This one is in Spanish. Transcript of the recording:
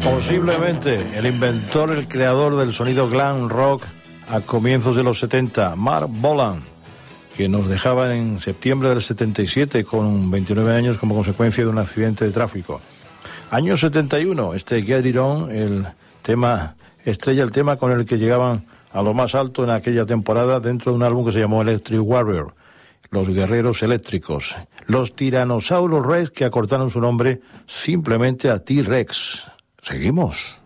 Posiblemente el inventor, el creador del sonido glam rock a comienzos de los 70, Marc Bolan, que nos dejaba en septiembre del 77 con 29 años como consecuencia de un accidente de tráfico. Año 71, Get It On, el tema estrella, el tema con el que llegaban a lo más alto en aquella temporada dentro de un álbum que se llamó Electric Warrior, los guerreros eléctricos, los Tyrannosaurus Rex, que acortaron su nombre simplemente a T-Rex. Seguimos.